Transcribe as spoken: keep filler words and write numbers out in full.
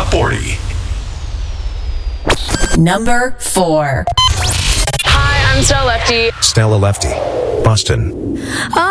Top forty. Number four. Hi, I'm Stella Lefty. Stella Lefty, Boston. I